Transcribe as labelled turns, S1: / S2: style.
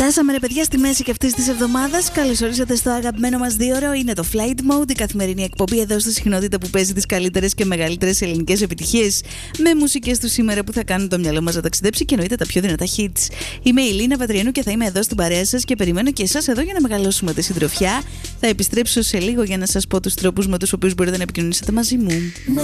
S1: Φτάσαμε ρε παιδιά στη μέση και αυτής της εβδομάδας. Καλώς ορίσατε στο αγαπημένο μας 2ωρο. Είναι το Flight Mode, η καθημερινή εκπομπή εδώ στη συχνότητα που παίζει τις καλύτερες και μεγαλύτερες ελληνικές επιτυχίες με μουσικές του σήμερα που θα κάνουν το μυαλό μας να ταξιδέψει και εννοείται τα πιο δυνατά hits. Είμαι η Λίνα Πατριανού και θα είμαι εδώ στην παρέα σας και περιμένω και εσάς εδώ για να μεγαλώσουμε τη συντροφιά. Θα επιστρέψω σε λίγο για να σας πω τους τρόπους με τους οποίους μπορείτε να επικοινωνήσετε μαζί μου.